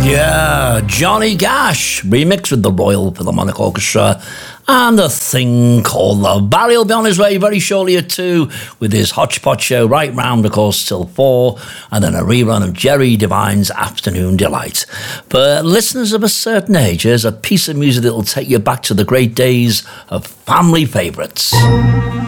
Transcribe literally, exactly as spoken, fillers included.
Yeah, Johnny Cash, remixed with the Royal Philharmonic Orchestra, and a thing called Love. Barry will be on his way very shortly at two with his Hodgepodge show right round, of course, till four, and then a rerun of Jerry Devine's Afternoon Delight. For listeners of a certain age, here's a piece of music that will take you back to the great days of family favourites.